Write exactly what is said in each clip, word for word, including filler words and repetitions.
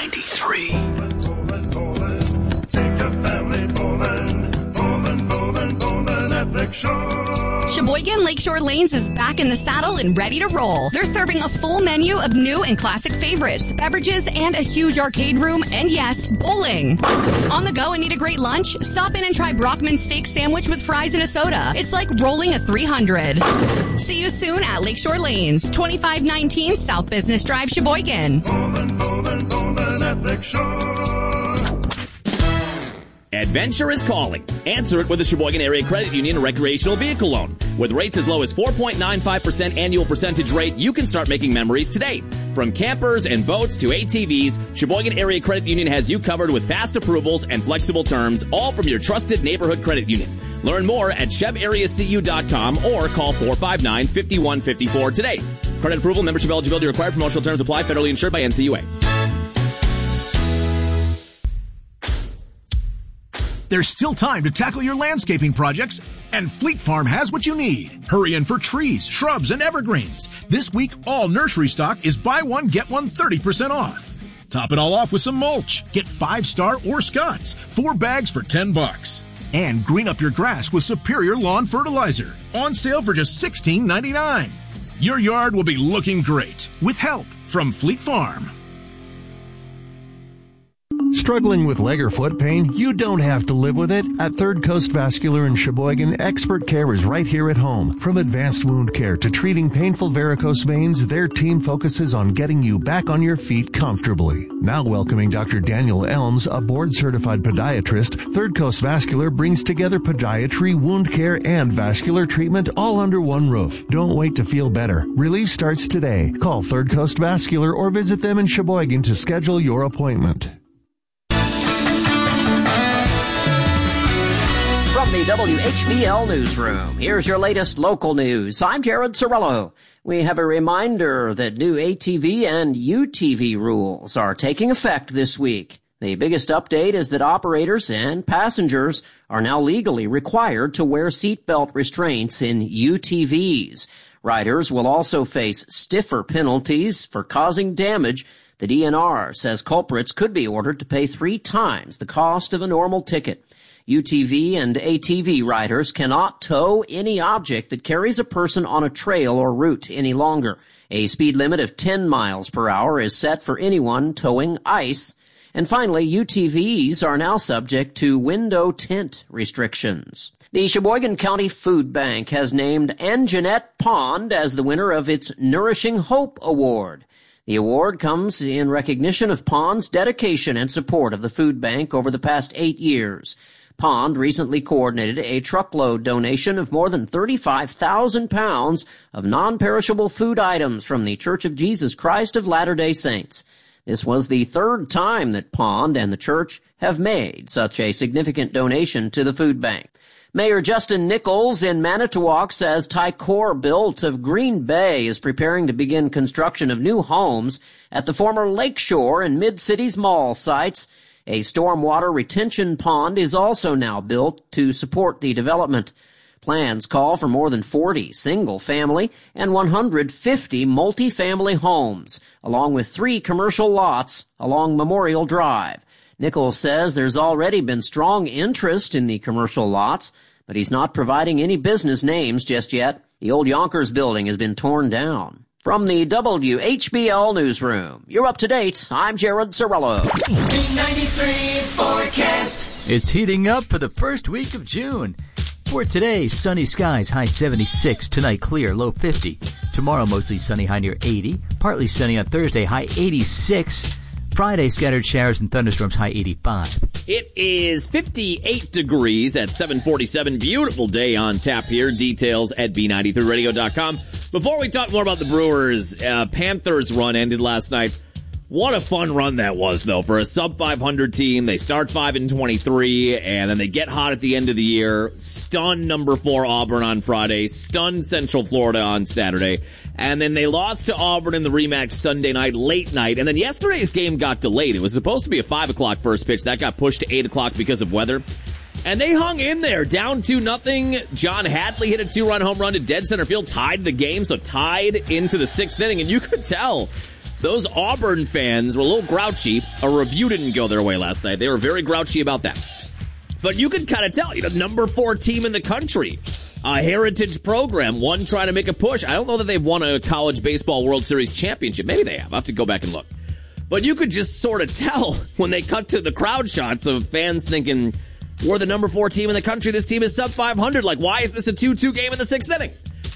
ninety-three. Sheboygan Lakeshore Lanes is back in the saddle and ready to roll. They're serving a full menu of new and classic favorites, beverages, and a huge arcade room, and yes, bowling. On the go and need a great lunch? Stop in and try Brockman's Steak Sandwich with fries and a soda. It's like rolling a three hundred. See you soon at Lakeshore Lanes, twenty-five nineteen South Business Drive, Sheboygan. Bowling, bowling, bowling at Lakeshore. Adventure is calling. Answer it with a Sheboygan Area Credit Union recreational vehicle loan. With rates as low as four point nine five percent annual percentage rate, you can start making memories today. From campers and boats to A T Vs, Sheboygan Area Credit Union has you covered with fast approvals and flexible terms, all from your trusted neighborhood credit union. Learn more at chev area c u dot com or call four five nine, five one five four today. Credit approval, membership eligibility required, promotional terms apply, federally insured by N C U A. There's still time to tackle your landscaping projects, and Fleet Farm has what you need. Hurry in for trees, shrubs, and evergreens. This week, all nursery stock is buy one, get one thirty percent off. Top it all off with some mulch. Get Five Star or Scott's, four bags for ten bucks. And green up your grass with Superior Lawn Fertilizer. On sale for just sixteen ninety-nine. Your yard will be looking great with help from Fleet Farm. Struggling with leg or foot pain? You don't have to live with it. At Third Coast Vascular in Sheboygan, expert care is right here at home. From advanced wound care to treating painful varicose veins, their team focuses on getting you back on your feet comfortably. Now welcoming Doctor Daniel Elms, a board-certified podiatrist, Third Coast Vascular brings together podiatry, wound care, and vascular treatment all under one roof. Don't wait to feel better. Relief starts today. Call Third Coast Vascular or visit them in Sheboygan to schedule your appointment. From the W H B L Newsroom, here's your latest local news. I'm Jared Sorello. We have a reminder that new A T V and U T V rules are taking effect this week. The biggest update is that operators and passengers are now legally required to wear seatbelt restraints in U T Vs. Riders will also face stiffer penalties for causing damage. The D N R says culprits could be ordered to pay three times the cost of a normal ticket. U T V and A T V riders cannot tow any object that carries a person on a trail or route any longer. A speed limit of ten miles per hour is set for anyone towing ice. And finally, U T Vs are now subject to window tint restrictions. The Sheboygan County Food Bank has named Anjanette Pond as the winner of its Nourishing Hope Award. The award comes in recognition of Pond's dedication and support of the food bank over the past eight years. Pond recently coordinated a truckload donation of more than thirty-five thousand pounds of non-perishable food items from the Church of Jesus Christ of Latter-day Saints. This was the third time that Pond and the church have made such a significant donation to the food bank. Mayor Justin Nichols in Manitowoc says Ticor Built of Green Bay is preparing to begin construction of new homes at the former Lakeshore and Mid-Cities Mall sites. A stormwater retention pond is also now built to support the development. Plans call for more than forty single-family and one hundred fifty multi-family homes, along with three commercial lots along Memorial Drive. Nichols says there's already been strong interest in the commercial lots, but he's not providing any business names just yet. The old Yonkers building has been torn down. From the W H B L Newsroom, you're up to date. I'm Jared Sorello. B ninety-three forecast. It's heating up for the first week of June. For today, sunny skies, high seventy-six. Tonight, clear, low fifty. Tomorrow, mostly sunny, high near eighty. Partly sunny on Thursday, high eighty-six. Friday, scattered showers and thunderstorms, high eighty-five. It is fifty-eight degrees at seven forty-seven. Beautiful day on tap here. Details at b ninety-three radio dot com. Before we talk more about the Brewers, uh, Panthers run ended last night. What a fun run that was, though, for a sub five hundred team. They start five and twenty-three, and then they get hot at the end of the year. Stun number four Auburn on Friday. Stun Central Florida on Saturday. And then they lost to Auburn in the rematch Sunday night, late night. And then yesterday's game got delayed. It was supposed to be a five o'clock first pitch. That got pushed to eight o'clock because of weather. And they hung in there, down two nothing. John Hadley hit a two-run home run to dead center field, tied the game, so tied into the sixth inning. And you could tell Those Auburn fans were a little grouchy. A review didn't go their way last night. They were very grouchy about that. But you could kind of tell, you know, number four team in the country, a heritage program, one trying to make a push. I don't know that they've won a college baseball World Series championship. Maybe they have. I'll have to go back and look. But you could just sort of tell when they cut to the crowd shots of fans thinking, we're the number four team in the country. This team is sub five hundred. Like, why is this a two two game in the sixth inning?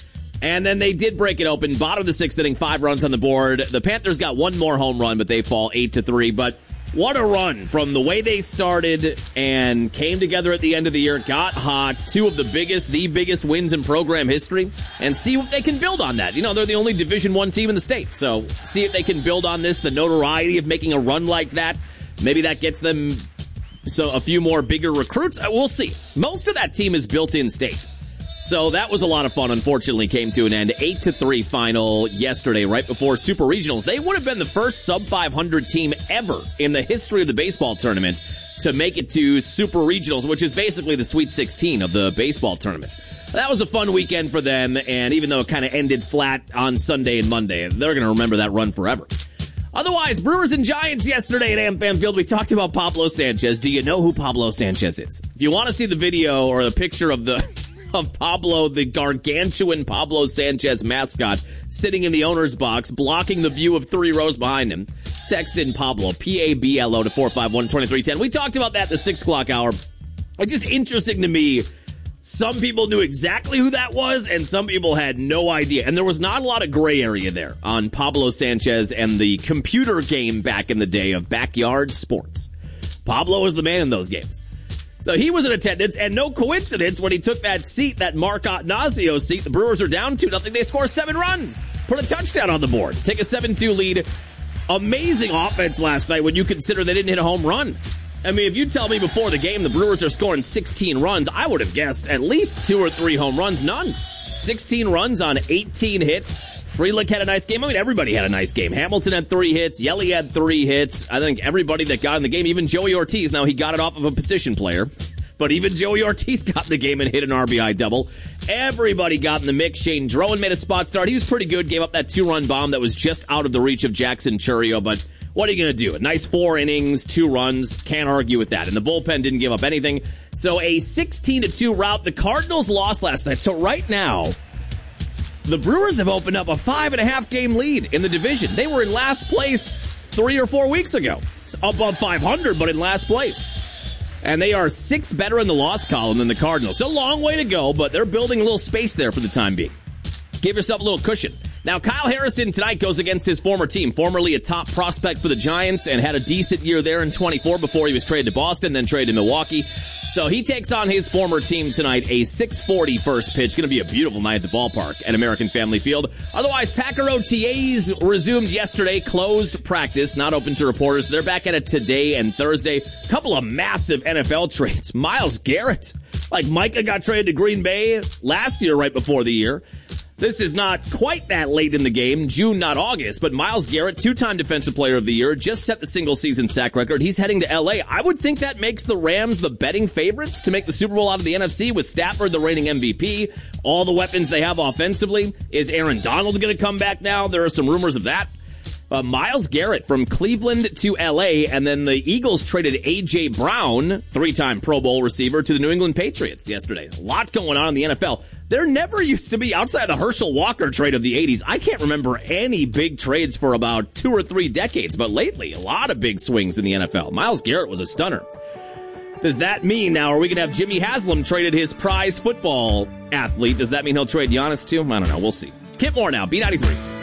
And then they did break it open. Bottom of the sixth inning, five runs on the board. The Panthers got one more home run, but they fall eight to three. But what a run from the way they started and came together at the end of the year, got hot, two of the biggest, the biggest wins in program history, and see if they can build on that. You know, they're the only Division One team in the state, so see if they can build on this, the notoriety of making a run like that. Maybe that gets them so a few more bigger recruits. We'll see. Most of that team is built in state. So that was a lot of fun. Unfortunately, came to an end. eight to three final yesterday, right before Super Regionals. They would have been the first sub five hundred team ever in the history of the baseball tournament to make it to Super Regionals, which is basically the Sweet sixteen of the baseball tournament. That was a fun weekend for them, and even though it kind of ended flat on Sunday and Monday, they're going to remember that run forever. Otherwise, Brewers and Giants yesterday at AmFam Field. We talked about Pablo Sanchez. Do you know who Pablo Sanchez is? If you want to see the video or the picture of the of Pablo, the gargantuan Pablo Sanchez mascot, sitting in the owner's box, blocking the view of three rows behind him, text in Pablo, P A B L O, to four five one, two three one zero. We talked about that at the six o'clock hour. It's just interesting to me. Some people knew exactly who that was, and some people had no idea. And there was not a lot of gray area there on Pablo Sanchez and the computer game back in the day of backyard sports. Pablo was the man in those games. So he was in attendance, and no coincidence, when he took that seat, that Mark Attanasio seat, the Brewers are down two nothing. They score seven runs, put a touchdown on the board, take a seven two lead. Amazing offense last night when you consider they didn't hit a home run. I mean, if you tell me before the game the Brewers are scoring sixteen runs, I would have guessed at least two or three home runs. None. sixteen runs on eighteen hits. Frelick had a nice game. I mean, everybody had a nice game. Hamilton had three hits. Yelly had three hits. I think everybody that got in the game, even Joey Ortiz, now he got it off of a position player, but even Joey Ortiz got in the game and hit an R B I double. Everybody got in the mix. Shane Drowan made a spot start. He was pretty good. Gave up that two-run bomb that was just out of the reach of Jackson Churio, but what are you going to do? A nice four innings, two runs. Can't argue with that. And the bullpen didn't give up anything. So a sixteen to two rout. The Cardinals lost last night. So right now, the Brewers have opened up a five and a half game lead in the division. They were in last place three or four weeks ago. It's above five hundred, but in last place. And they are six better in the loss column than the Cardinals. So a long way to go, but they're building a little space there for the time being. Give yourself a little cushion. Now, Kyle Harrison tonight goes against his former team, formerly a top prospect for the Giants, and had a decent year there in twenty-four before he was traded to Boston, then traded to Milwaukee. So he takes on his former team tonight, a six forty first pitch. Going to be a beautiful night at the ballpark at American Family Field. Otherwise, Packer O T As resumed yesterday, closed practice, not open to reporters. They're back at it today and Thursday. Couple of massive N F L trades. Myles Garrett, like Micah got traded to Green Bay last year right before the year. This is not quite that late in the game, June, not August, but Myles Garrett, two-time Defensive Player of the Year, just set the single-season sack record. He's heading to L A. I would think that makes the Rams the betting favorites to make the Super Bowl out of the N F C, with Stafford the reigning M V P, all the weapons they have offensively. Is Aaron Donald going to come back now? There are some rumors of that. Uh, Myles Garrett from Cleveland to L A, and then the Eagles traded A J. Brown, three-time Pro Bowl receiver, to the New England Patriots yesterday. A lot going on in the N F L. There never used to be, outside the Herschel Walker trade of the eighties, I can't remember any big trades for about two or three decades, but lately, a lot of big swings in the N F L. Myles Garrett was a stunner. Does that mean now, are we going to have Jimmy Haslam traded his prize football athlete? Does that mean he'll trade Giannis too? I don't know. We'll see. Kip Moore now, B ninety-three.